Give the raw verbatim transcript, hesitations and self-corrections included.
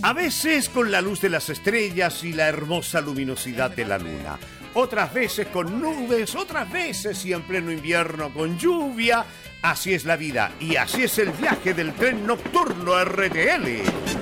A veces con la luz de las estrellas y la hermosa luminosidad de la luna. Otras veces con nubes, otras veces y en pleno invierno con lluvia. Así es la vida y así es el viaje del tren nocturno R T L.